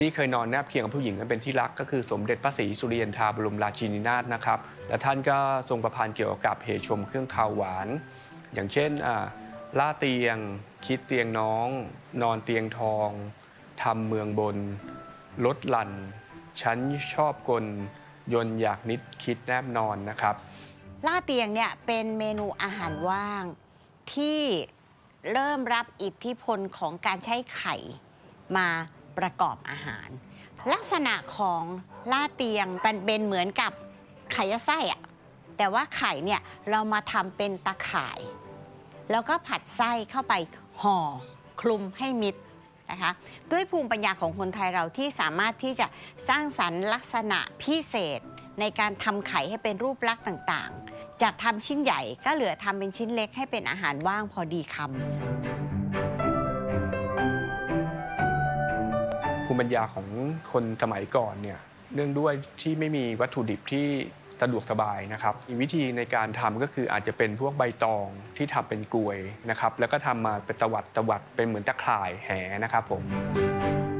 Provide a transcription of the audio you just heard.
ที่เคยนอนแนบเคียงกับผู้หญิงนั้นเป็นที่รักก็คือสมเด็จพระศรีสุริยันธาบรมราชินีนาถนะครับและท่านก็ทรงประพันธ์เกี่ยวกับเหตุชมเครื่องคาวหวานอย่างเช่นล่าเตียงคิดเตียงน้องนอนเตียงทองทำเมืองบนลดหลั่นฉันชอบกลยนอยากนิดคิดแนบนอนนะครับล่าเตียงเนี่ยเป็นเมนูอาหารว่างที่เริ่มรับอิทธิพลของการใช้ไข่มาประกอบอาหารลักษณะของล่าเตียงเป็นเหมือนกับไข่ยัดไส้อะแต่ว่าไข่เนี่ยเรามาทำเป็นตะข่ายแล้วก็ผัดไส้เข้าไปห่อคลุมให้มิดนะคะด้วยภูมิปัญญาของคนไทยเราที่สามารถที่จะสร้างสรรค์ลักษณะพิเศษในการทำไข่ให้เป็นรูปลักษณ์ต่างๆจากทำชิ้นใหญ่ก็เหลือทำเป็นชิ้นเล็กให้เป็นอาหารว่างพอดีคำภูมิปัญญาของคนสมัยก่อนเนี่ยเนื่องด้วยที่ไม่มีวัตถุดิบที่สะดวกสบายนะครับวิธีในการทำก็คืออาจจะเป็นพวกใบตองที่ทำเป็นกลวยนะครับแล้วก็ทำมาเป็นตวัดเป็นเหมือนตะข่ายแหนะครับผม